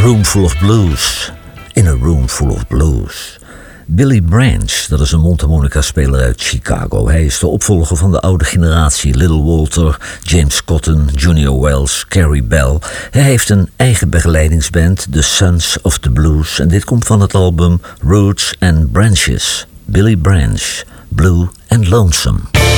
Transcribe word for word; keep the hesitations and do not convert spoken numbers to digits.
Room Full of Blues. In a Room Full of Blues. Billy Branch, dat is een mondharmonica-speler uit Chicago. Hij is de opvolger van de oude generatie Little Walter, James Cotton, Junior Wells, Carrie Bell. Hij heeft een eigen begeleidingsband, The Sons of the Blues. En dit komt van het album Roots and Branches. Billy Branch, Blue and Lonesome.